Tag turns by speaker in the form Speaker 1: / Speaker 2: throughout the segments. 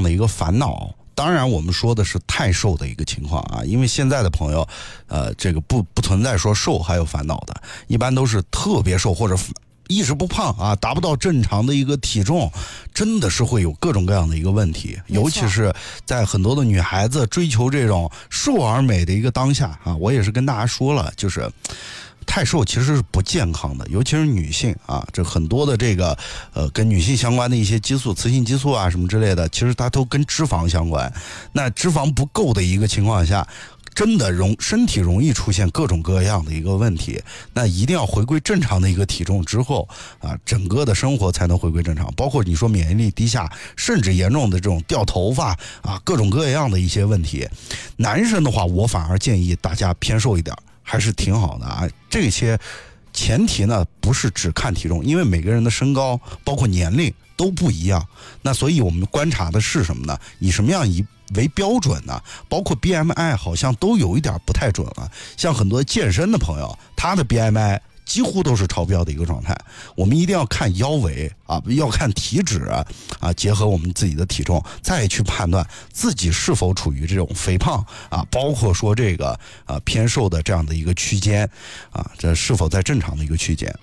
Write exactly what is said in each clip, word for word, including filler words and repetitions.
Speaker 1: 的一个烦恼。当然我们说的是太瘦的一个情况啊，因为现在的朋友呃这个不不存在说瘦还有烦恼的，一般都是特别瘦或者一直不胖啊，达不到正常的一个体重，真的是会有各种各样的一个问题，尤其是在很多的女孩子追求这种瘦而美的一个当下啊，我也是跟大家说了，就是太瘦其实是不健康的，尤其是女性啊，这很多的这个呃跟女性相关的一些激素，雌性激素啊什么之类的，其实它都跟脂肪相关。那脂肪不够的一个情况下，真的容身体容易出现各种各样的一个问题。那一定要回归正常的一个体重之后啊，整个的生活才能回归正常。包括你说免疫力低下，甚至严重的这种掉头发啊，各种各样的一些问题。男生的话，我反而建议大家偏瘦一点。还是挺好的啊，这些前提呢不是只看体重，因为每个人的身高包括年龄都不一样，那所以我们观察的是什么呢？以什么样以为标准呢？包括 B M I 好像都有一点不太准了，像很多健身的朋友，他的 B M I几乎都是超标的一个状态。我们一定要看腰围啊，要看体脂啊，结合我们自己的体重，再去判断自己是否处于这种肥胖啊，包括说这个啊偏瘦的这样的一个区间啊，这是否在正常的一个区间。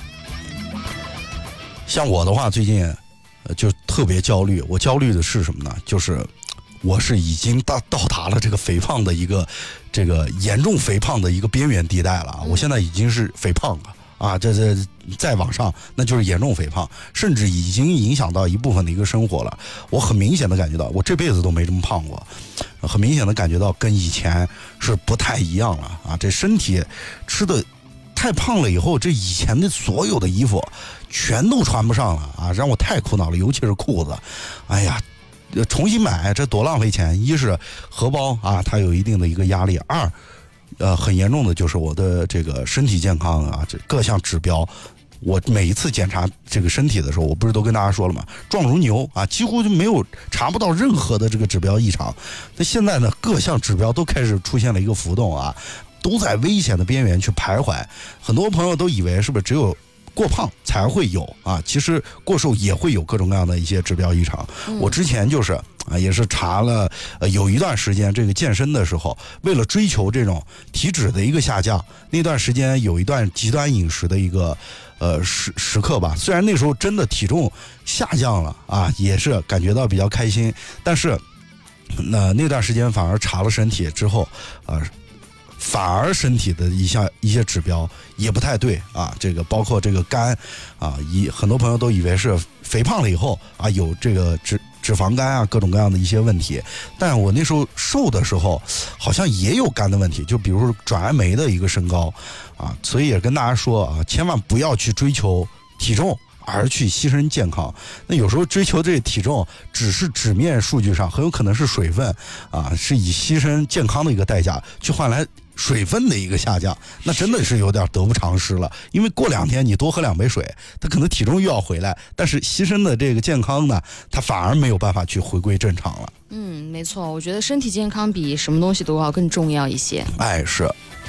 Speaker 1: 像我的话，最近呃就特别焦虑，我焦虑的是什么呢？就是我是已经到到达了这个肥胖的一个这个严重肥胖的一个边缘地带了啊！我现在已经是肥胖了啊，这这再往上那就是严重肥胖，甚至已经影响到一部分的一个生活了。我很明显的感觉到，我这辈子都没这么胖过，很明显的感觉到跟以前是不太一样了啊！这身体吃的太胖了以后，这以前的所有的衣服全都穿不上了啊，让我太苦恼了，尤其是裤子，哎呀。重新买这多浪费钱，一是荷包啊它有一定的一个压力，二呃很严重的就是我的这个身体健康啊，这各项指标，我每一次检查这个身体的时候，我不是都跟大家说了吗？壮如牛啊，几乎就没有查不到任何的这个指标异常。那现在呢，各项指标都开始出现了一个浮动啊，都在危险的边缘去徘徊。很多朋友都以为是不是只有过胖才会有啊，其实过瘦也会有各种各样的一些指标异常。嗯、我之前就是啊，也是查了呃有一段时间，这个健身的时候，为了追求这种体脂的一个下降，那段时间有一段极端饮食的一个呃时时刻吧。虽然那时候真的体重下降了啊，也是感觉到比较开心，但是那那段时间反而查了身体之后啊。反而身体的一项一些指标也不太对啊，这个包括这个肝啊，一很多朋友都以为是肥胖了以后啊有这个脂脂肪肝啊各种各样的一些问题，但我那时候瘦的时候好像也有肝的问题，就比如说转氨酶的一个升高啊，所以也跟大家说啊，千万不要去追求体重。而去牺牲健康，那有时候追求这个体重，只是纸面数据上很有可能是水分啊，是以牺牲健康的一个代价去换来水分的一个下降，那真的是有点得不偿失了。因为过两天你多喝两杯水，它可能体重又要回来，但是牺牲的这个健康呢，它反而没有办法去回归正常了。
Speaker 2: 嗯，没错，我觉得身体健康比什么东西都要更重要一些。
Speaker 1: 哎，是。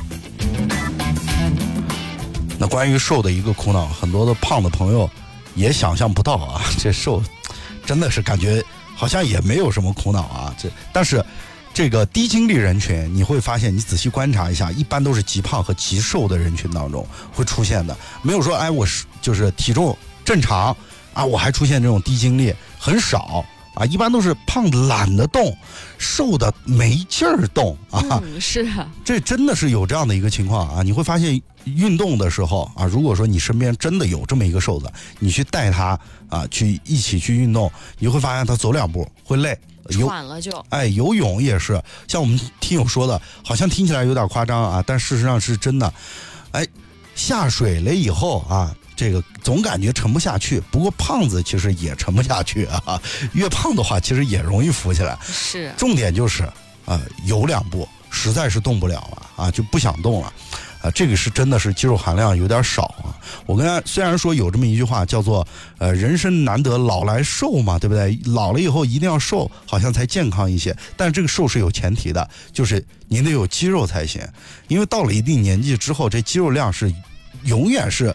Speaker 1: 那关于瘦的一个苦恼，很多的胖的朋友也想象不到啊，这瘦真的是感觉好像也没有什么苦恼啊。这但是这个低精力人群，你会发现，你仔细观察一下，一般都是极胖和极瘦的人群当中会出现的，没有说哎我是就是体重正常啊，我还出现这种低精力很少。啊，一般都是胖的懒得动，瘦的没劲儿动啊。
Speaker 2: 嗯，是啊，
Speaker 1: 这真的是有这样的一个情况啊。你会发现，运动的时候啊，如果说你身边真的有这么一个瘦子，你去带他啊，去一起去运动，你会发现他走两步会累，
Speaker 2: 喘了就。
Speaker 1: 哎，游泳也是，像我们听友说的，好像听起来有点夸张啊，但事实上是真的。哎，下水了以后啊。这个总感觉沉不下去，不过胖子其实也沉不下去啊。越胖的话，其实也容易浮起来。
Speaker 2: 是，
Speaker 1: 重点就是啊，游两步实在是动不了了啊，就不想动了啊。这个是真的是肌肉含量有点少啊。我跟他虽然说有这么一句话叫做呃人生难得老来瘦嘛，对不对？老了以后一定要瘦，好像才健康一些。但这个瘦是有前提的，就是您得有肌肉才行。因为到了一定年纪之后，这肌肉量是永远是。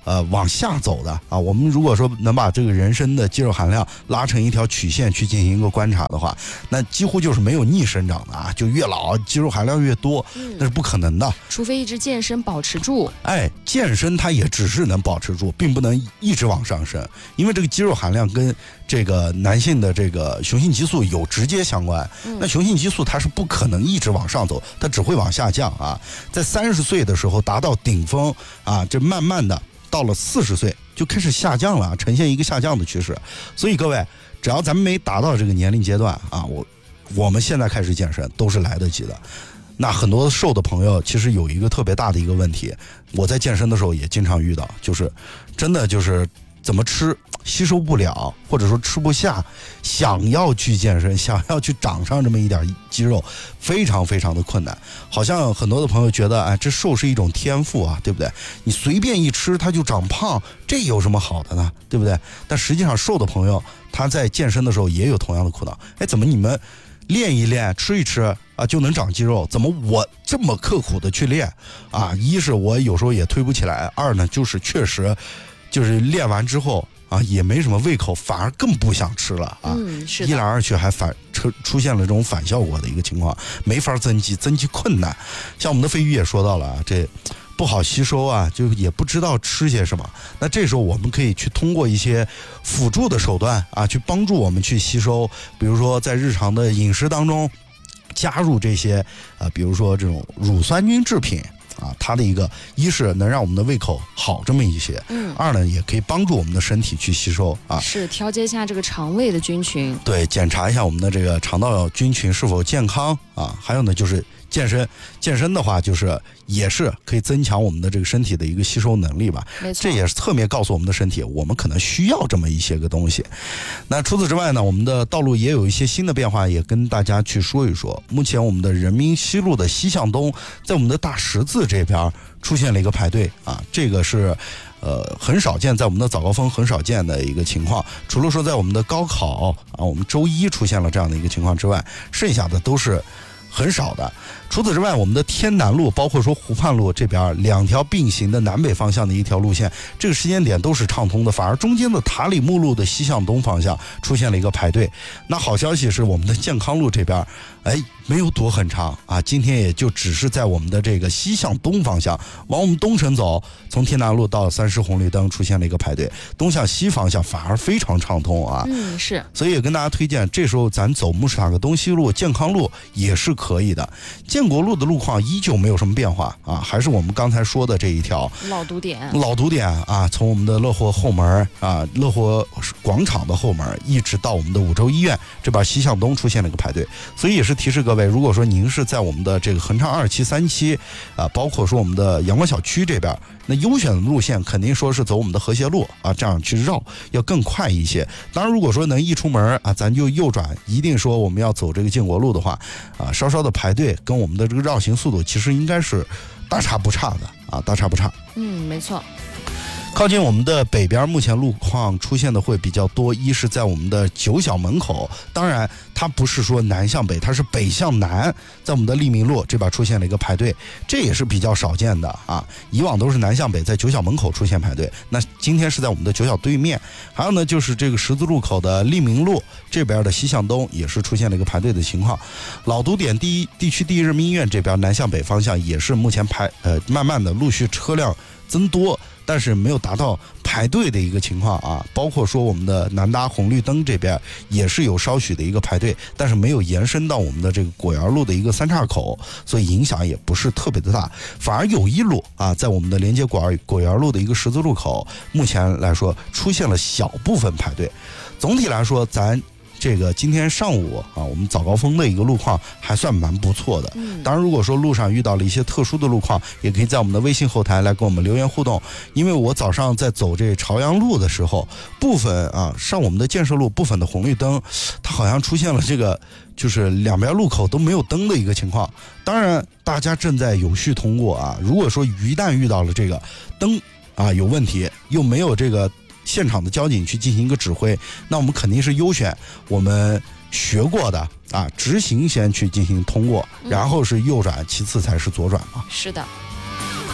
Speaker 1: 呃往下走的啊，我们如果说能把这个人参的肌肉含量拉成一条曲线去进行一个观察的话，那几乎就是没有逆生长的啊，就越老肌肉含量越多，嗯、那是不可能的。
Speaker 2: 除非一直健身保持住。
Speaker 1: 哎，健身它也只是能保持住，并不能一直往上升，因为这个肌肉含量跟这个男性的这个雄性激素有直接相关。嗯、那雄性激素它是不可能一直往上走，它只会往下降啊。在三十岁的时候达到顶峰啊，这慢慢的到了四十岁就开始下降了，呈现一个下降的趋势。所以各位，只要咱们没达到这个年龄阶段啊，我我们现在开始健身都是来得及的。那很多瘦的朋友其实有一个特别大的一个问题，我在健身的时候也经常遇到，就是真的就是怎么吃吸收不了，或者说吃不下，想要去健身，想要去长上这么一点肌肉，非常非常的困难。好像很多的朋友觉得，哎，这瘦是一种天赋啊，对不对？你随便一吃它就长胖，这有什么好的呢？对不对？但实际上瘦的朋友他在健身的时候也有同样的苦恼，哎，怎么你们练一练吃一吃啊就能长肌肉，怎么我这么刻苦的去练啊？一是我有时候也推不起来，二呢就是确实就是练完之后啊也没什么胃口，反而更不想吃了啊。
Speaker 2: 嗯，是的。
Speaker 1: 一来二去还反出出现了这种反效果的一个情况，没法增肌，增肌困难。像我们的飞鱼也说到了啊，这不好吸收啊，就也不知道吃些什么。那这时候我们可以去通过一些辅助的手段啊，去帮助我们去吸收，比如说在日常的饮食当中加入这些啊，比如说这种乳酸菌制品啊，它的一个一是能让我们的胃口好这么一些，嗯，二呢也可以帮助我们的身体去吸收啊，
Speaker 2: 是调节一下这个肠胃的菌群，
Speaker 1: 对，检查一下我们的这个肠道菌群是否健康啊，还有呢就是健身，健身的话就是也是可以增强我们的这个身体的一个吸收能力吧，
Speaker 2: 没错，
Speaker 1: 这也是侧面告诉我们的身体，我们可能需要这么一些个东西。那除此之外呢，我们的道路也有一些新的变化，也跟大家去说一说。目前我们的人民西路的西向东，在我们的大十字这边出现了一个排队啊，这个是呃很少见，在我们的早高峰很少见的一个情况。除了说在我们的高考啊，我们周一出现了这样的一个情况之外，剩下的都是很少的。除此之外，我们的天南路包括说湖畔路这边两条并行的南北方向的一条路线，这个时间点都是畅通的，反而中间的塔里木路的西向东方向出现了一个排队。那好消息是我们的健康路这边哎没有躲很长啊，今天也就只是在我们的这个西向东方向往我们东城走，从天南路到三狮红绿灯出现了一个排队，东向西方向反而非常畅通啊。
Speaker 2: 嗯，是。
Speaker 1: 所以也跟大家推荐，这时候咱走穆斯塔克东西路、健康路也是可以的。建国路的路况依旧没有什么变化啊，还是我们刚才说的这一条
Speaker 2: 老堵点，
Speaker 1: 老堵点啊，从我们的乐活后门啊，乐活广场的后门，一直到我们的五洲医院这边西向东出现了一个排队，所以也是提示各位，如果说您是在我们的这个横昌二期、三期啊，包括说我们的阳光小区这边，那优选的路线肯定说是走我们的和谐路啊，这样去绕要更快一些。当然，如果说能一出门啊，咱就右转，一定说我们要走这个建国路的话啊，稍稍的排队跟我们的这个绕行速度其实应该是大差不差的啊，大差不差。
Speaker 2: 嗯，没错。
Speaker 1: 靠近我们的北边，目前路况出现的会比较多。一是在我们的九小门口，当然它不是说南向北，它是北向南，在我们的利民路这边出现了一个排队，这也是比较少见的啊。以往都是南向北，在九小门口出现排队，那今天是在我们的九小对面。还有呢，就是这个十字路口的利民路这边的西向东也是出现了一个排队的情况。老堵点第一地区第一人民医院这边南向北方向也是目前排呃慢慢的陆续车辆增多，但是没有达到排队的一个情况啊，包括说我们的南大红绿灯这边也是有稍许的一个排队，但是没有延伸到我们的这个果园路的一个三岔口，所以影响也不是特别的大。反而友谊路啊，在我们的连接果园果园路的一个十字路口，目前来说出现了小部分排队。总体来说，咱这个今天上午啊，我们早高峰的一个路况还算蛮不错的。当然，如果说路上遇到了一些特殊的路况，也可以在我们的微信后台来跟我们留言互动。因为我早上在走这朝阳路的时候，部分啊上我们的建设路部分的红绿灯，它好像出现了这个就是两边路口都没有灯的一个情况。当然，大家正在有序通过啊。如果说一旦遇到了这个灯啊有问题，又没有这个现场的交警去进行一个指挥，那我们肯定是优选我们学过的啊，直行先去进行通过，然后是右转，其次才是左转嘛。
Speaker 2: 是的。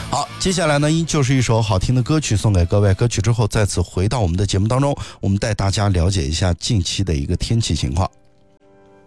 Speaker 1: 好，接下来呢，依旧是一首好听的歌曲送给各位。歌曲之后再次回到我们的节目当中，我们带大家了解一下近期的一个天气情况。